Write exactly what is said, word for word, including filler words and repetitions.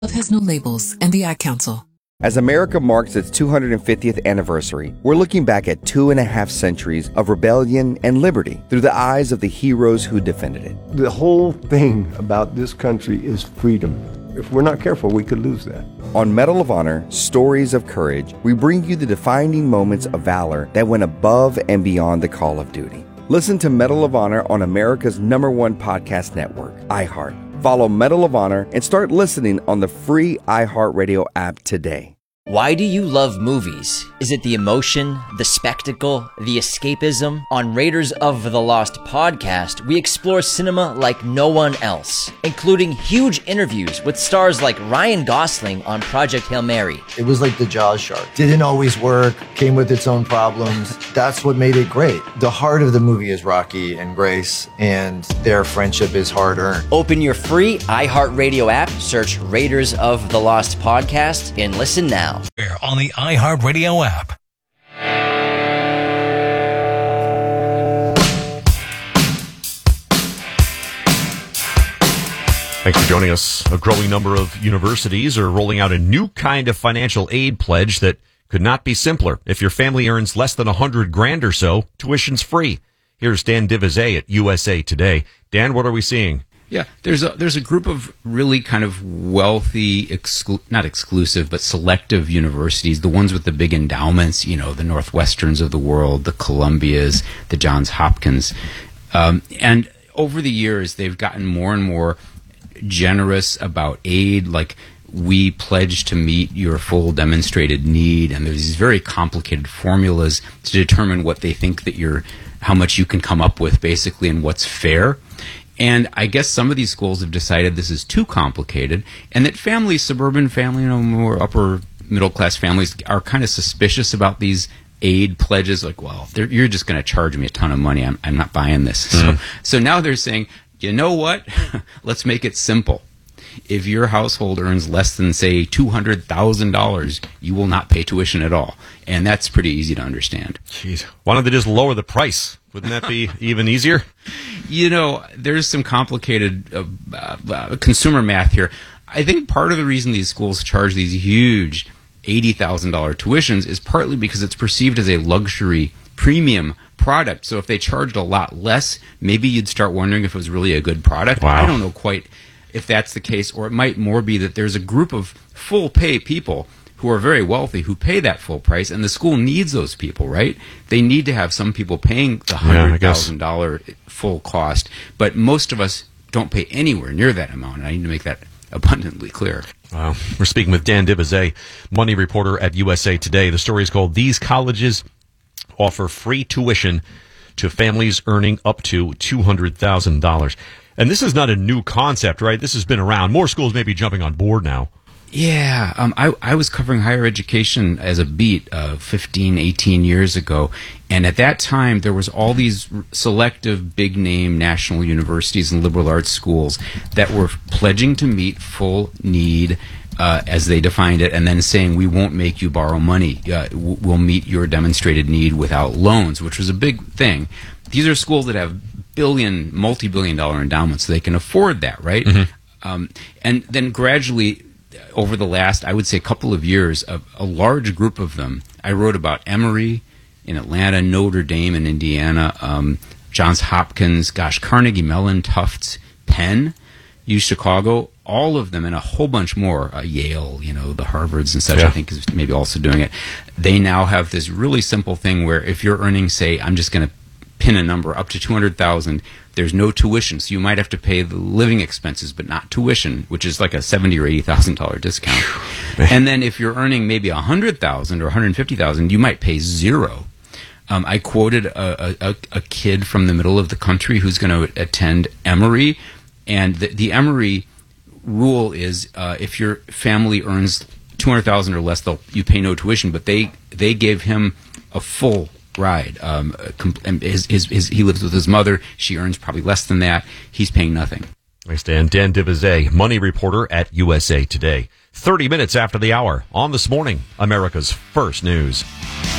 Love has no labels, and the Ad Council. As America marks its two hundred fiftieth anniversary, we're looking back at two and a half centuries of rebellion and liberty through the eyes of the heroes who defended it. The whole thing about this country is freedom. If we're not careful, we could lose that. On Medal of Honor, Stories of Courage, we bring you the defining moments of valor that went above and beyond the call of duty. Listen to Medal of Honor on America's number one podcast network, iHeart. Follow Medal of Honor and start listening on the free iHeartRadio app today. Why do you love movies? Is it the emotion, the spectacle, the escapism? On Raiders of the Lost podcast, we explore cinema like no one else, including huge interviews with stars like Ryan Gosling on Project Hail Mary. It was like the Jaws shark. Didn't always work, came with its own problems. That's what made it great. The heart of the movie is Rocky and Grace, and their friendship is hard-earned. Open your free iHeartRadio app, search Raiders of the Lost podcast, and listen now. On the iHeartRadio app. Thanks for joining us. A growing number of universities are rolling out a new kind of financial aid pledge that could not be simpler. If your family earns less than a hundred grand or so, tuition's free. Here's Dan Divizet at U S A Today. Dan, what are we seeing? Yeah, there's a there's a group of really kind of wealthy, exclu- not exclusive, but selective universities, the ones with the big endowments, you know, the Northwesterns of the world, the Columbias, the Johns Hopkins. Um, and over the years, they've gotten more and more generous about aid, like we pledge to meet your full demonstrated need. And there's these very complicated formulas to determine what they think that you're, how much you can come up with, basically, and what's fair. And I guess some of these schools have decided this is too complicated, and that families, suburban family, you know, more upper middle class families, are kind of suspicious about these aid pledges. Like, well, you're just going to charge me a ton of money. I'm, I'm not buying this. Mm. So, so now they're saying, you know what? Let's make it simple. If your household earns less than, say, two hundred thousand dollars, you will not pay tuition at all. And that's pretty easy to understand. Jeez. Why don't they just lower the price? Wouldn't that be even easier? You know, there's some complicated uh, uh, consumer math here. I think part of the reason these schools charge these huge eighty thousand dollars tuitions is partly because it's perceived as a luxury premium product. So if they charged a lot less, maybe you'd start wondering if it was really a good product. Wow. I don't know quite if that's the case, or it might more be that there's a group of full pay people who are very wealthy who pay that full price, and the school needs those people, right? They need to have some people paying the one hundred thousand dollars yeah, full cost, but most of us don't pay anywhere near that amount, and I need to make that abundantly clear. Wow. We're speaking with Dan Divizet, money reporter at U S A Today. The story is called These Colleges Offer Free Tuition to Families Earning Up to two hundred thousand dollars. And this is not a new concept, right? This has been around. More schools may be jumping on board now. Yeah, um, I, I was covering higher education as a beat uh, fifteen, eighteen years ago, and at that time there was all these selective big-name national universities and liberal arts schools that were pledging to meet full need uh, as they defined it, and then saying, we won't make you borrow money. Uh, we'll meet your demonstrated need without loans, which was a big thing. These are schools that have billion, multi-billion dollar endowments, so they can afford that, right? Mm-hmm. Um, and then gradually, over the last, I would say, couple of years, a, a large group of them, I wrote about Emory in Atlanta, Notre Dame in Indiana, um, Johns Hopkins, gosh, Carnegie Mellon, Tufts, Penn, U Chicago, all of them, and a whole bunch more, uh, Yale, you know, the Harvards and such, yeah. I think is maybe also doing it. They now have this really simple thing where if you're earning, say, I'm just going to pin a number up to two hundred thousand dollars, there's no tuition, so you might have to pay the living expenses, but not tuition, which is like a seventy thousand or eighty thousand dollars discount. And then if you're earning maybe one hundred thousand dollars or one hundred fifty thousand dollars, you might pay zero. Um, I quoted a, a, a kid from the middle of the country who's going to attend Emory, and the, the Emory rule is uh, if your family earns two hundred thousand dollars or less, they'll, you pay no tuition, but they, they gave him a full ride. Um, his, his, his, he lives with his mother. She earns probably less than that. He's paying nothing. Thanks, Dan. Dan Divizet, money reporter at U S A Today. thirty minutes after the hour on This Morning, America's First News.